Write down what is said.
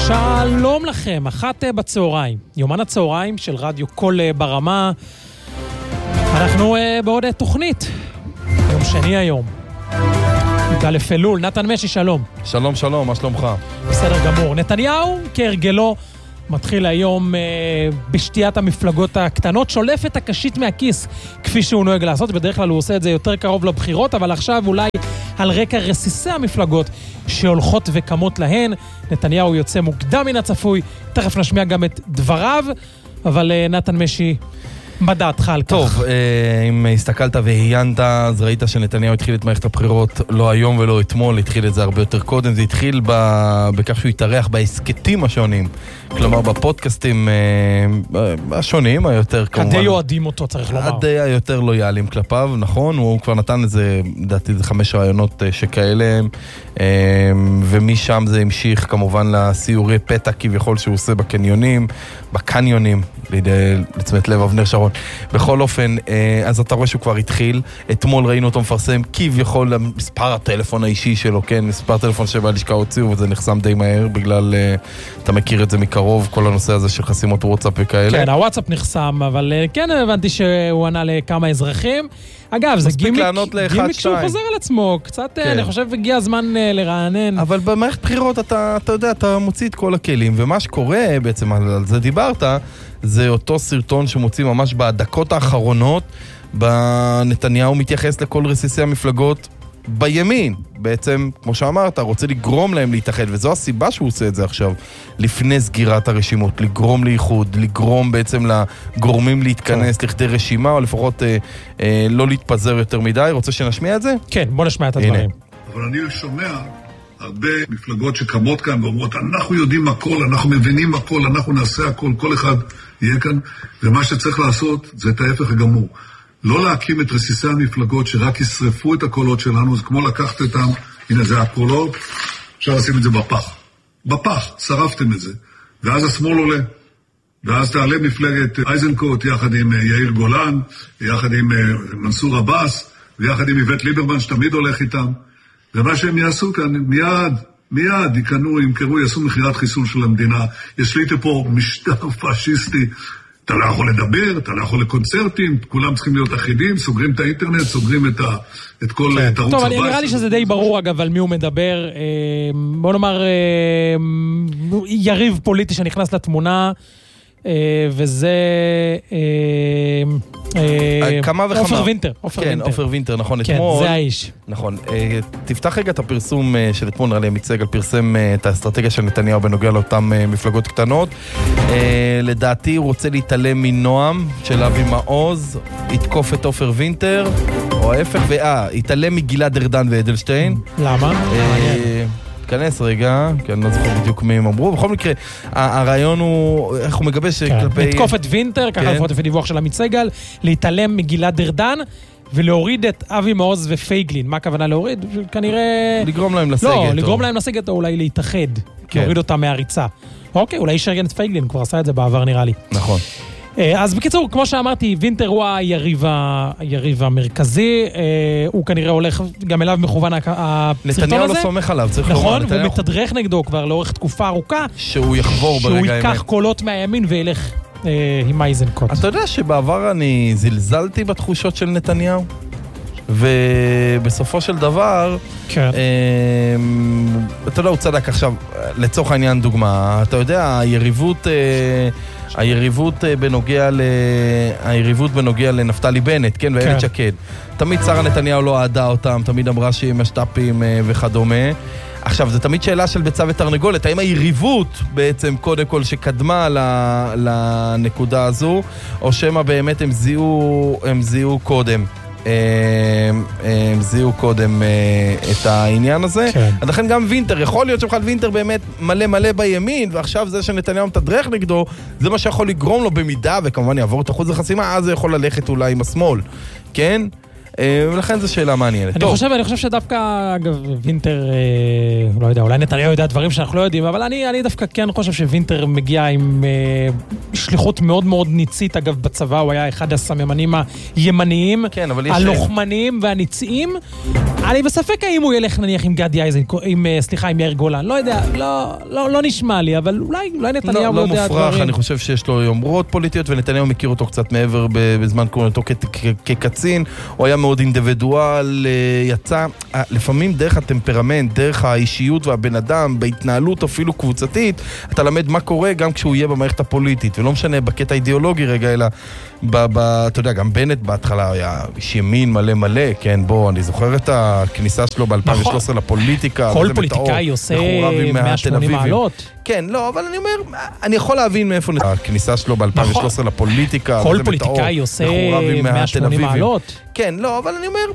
שלום לכם, 1 בצהריים, יומן הצהריים של רדיו קול ברמה. אנחנו בעוד תוכנית, יום שני היום. יגאל אפלול, נתן משי, שלום. שלום, שלום, מה שלומך? בסדר גמור. נתניהו, כהרגלו, מתחיל היום בשתיית המפלגות הקטנות, שולף את הקשית מהכיס, כפי שהוא נוהג לעשות. בדרך כלל הוא עושה את זה יותר קרוב לבחירות, אבל עכשיו אולי על רקע רסיסי המפלגות שהולכות וקמות להן. נתניהו יוצא מוקדם מן הצפוי, תכף נשמיע גם את דבריו, אבל נתן משי, מה דעתך על כך? טוב, אם הסתכלת והעיינת, אז ראית שנתניהו התחיל את מערכת הבחירות לא היום ולא אתמול, התחיל את זה הרבה יותר קודם, זה התחיל בכך שהוא התארח בהסקטים השונים, כלומר בפודקאסטים השונים, היותר כמובן... עדי יועדים אותו, צריך לומר. עדי היותר לויאליים כלפיו, נכון, הוא כבר נתן איזה, לדעתי זה 5 רעיונות שכאלה, ומשם זה המשיך כמובן לסיורי פתע כביכול שהוא עושה בקניונים, לידי לצמת לב אבנר שרון. בכל אופן, אז אתה רואה שהוא כבר התחיל. אתמול ראינו אותו מפרסם כביכול מספר הטלפון האישי שלו, כן, מספר טלפון שבהלשכה הוציאו, וזה נחסם די מהר, בגלל, אתה מכיר את זה מקרוב, כל הנושא הזה של חסימות וואטסאפ וכאלה. כן, הוואטסאפ נחסם, אבל כן הבנתי שהוא ענה לכמה אזרחים. אגב, זה גימיק שהוא חוזר על עצמו, קצת, אני חושב, הגיע הזמן לרענן. אבל במערכת בחירות אתה יודע, אתה מוציא את כל הכלים, ומה שקורה, בעצם על זה דיברת, זה אותו סרטון שמוציא ממש בדקות האחרונות, בנתניהו מתייחס לכל רסיסי המפלגות בימין. בעצם, כמו שאמרת, רוצה לגרום להם להתאחד, וזו הסיבה שהוא עושה את זה עכשיו, לפני סגירת הרשימות, לגרום לאיחוד, לגרום בעצם לגורמים להתכנס לכדי רשימה, או לפחות לא להתפזר יותר מדי. רוצה שנשמיע את זה? כן, בוא נשמיע את הדברים. אבל אני שומע הרבה מפלגות שקמות כאן ואומרות, אנחנו יודעים הכל, אנחנו מבינים הכל, אנחנו נעשה הכל, כל אחד יהיה כאן, ומה שצריך לעשות זה את ההפך הגמור. לא להקים את רסיסי המפלגות שרק ישרפו את הקולות שלנו, זה כמו לקחת אותם, הנה זה הקולות, אפשר לשים את זה בפח. בפח, שרפתם את זה. ואז השמאל עולה. ואז תעלה מפלגת אייזנקוט יחד עם יאיר גולן, יחד עם מנסור עבאס, ויחד עם איווט ליברמן שתמיד הולך איתם. ומה שהם יעשו כאן, מיד ימכרו, יעשו מכירת חיסול של המדינה. ישליטו פה משטר פאשיסטי. אתה לא יכול לדבר, אתה לא יכול לקונצרטים, כולם צריכים להיות אחידים, סוגרים את האינטרנט, סוגרים את כל ערוץ הבית. טוב, נראה לי שזה די ברור אגב על מי הוא מדבר. בוא נאמר, יריב פוליטי שנכנס לתמונה, וזה עופר וינטר. כן, עופר וינטר, נכון. כן, זה האיש. נכון. תפתח רגע את הפרסום של אתמול, נראה לי מיצג על פרסם את האסטרטגיה של נתניהו בנוגע לאותן מפלגות קטנות. לדעתי הוא רוצה להתעלם מנועם של אבי מעוז, יתקוף את עופר וינטר, או ההפך, יתעלם מגלעד ארדן ואדלשטיין. למה? כנס רגע, כי אני לא זוכר בדיוק מי הם אמרו. בכל מקרה, הרעיון הוא, איך הוא מגבש כלפי... לתקוף את וינטר, ככה לפחות לפי דיווח של המיצגל, להתעלם מגלעד ארדן, ולהוריד את אבי מעוז ופייגלין. מה הכוונה להוריד? כנראה... לגרום להם לסגת. לא, לגרום להם לסגת, או אולי להתאחד. להוריד אותם מהריצה. אוקיי, אולי ישרגן את פייגלין, כבר עשה את זה בעבר נראה לי. נכון. אז בקיצור, כמו שאמרתי, וינטר הוא היריב המרכזי, הוא כנראה הולך, גם אליו מכוון הסרטון הזה. נתניהו לא סומך עליו, צריך לומר. נכון, והוא מתדרך נגדו כבר לאורך תקופה ארוכה. שהוא יחבור ברגע האמת. שהוא ייקח קולות מהימין וילך עם אייזנקוט. אתה יודע שבעבר אני זלזלתי בתחושות של נתניהו? ובסופו של דבר, אתה יודע, הוא צדק עכשיו, לצורך העניין דוגמה, אתה יודע, היריבות בנוגע לנפתלי בנט, כן, ואילת שקד. תמיד שרה נתניהו לא אהדה אותם, תמיד אמרה שהיא משת"פים וכדומה. עכשיו, זה תמיד שאלה של ביצה ותרנגולת, האם היריבות בעצם קודם כל שקדמה לנקודה הזו, או שמה באמת הם זיהו קודם. הם זיהו קודם את העניין הזה. אז לכן גם וינטר, יכול להיות שבכלל וינטר באמת מלא בימין, ועכשיו זה שנתניהו מתדרך נגדו, זה מה שיכול לגרום לו במידה, וכמובן יעבור את אחוז החסימה, אז זה יכול ללכת אולי עם השמאל, כן? ולכן זו שאלה מעניינת. אני חושב שדווקא, אגב, וינטר, לא יודע, אולי נתניהו יודע דברים שאנחנו לא יודעים, אבל אני דווקא כן חושב שווינטר מגיע עם שליחות מאוד מאוד ניצית, אגב, בצבא הוא היה אחד הסממנים הימניים, כן, אבל הלוחמניים והניציים. אני בספק האם הוא ילך נניח עם גדי איזנקוט, עם יאיר גולן, לא יודע, לא נשמע לי, אבל אולי נתניהו לא יודע דברים. לא מופרך, אני חושב שיש לו יומרות פוליטיות, ונתניהו מכיר אותו קצת מעבר בזמן כהונתו כקצין, הוא היה מאוד אינדיבידואל, יצא, לפעמים דרך הטמפרמנט, דרך האישיות והבן אדם, בהתנהלות אפילו קבוצתית, אתה למד מה קורה גם כשהוא יהיה במערכת הפוליטית, ולא משנה בקטע אידיאולוגי רגע, אלא, אתה יודע, גם בנט בהתחלה היה איש ימין מלא מלא, כן, בוא, אני זוכר את הכניסה שלו ב-2013 לפוליטיקה. כל פוליטיקאי עושה 180 מעלות. כן, לא, אבל אני אומר, אני יכול להבין מאיפה הכניסה שלו ב-2013 לפוליטיקה. כל פוליטיקאי עושה 180 מעלות. כן, לא, אבל אני אומר,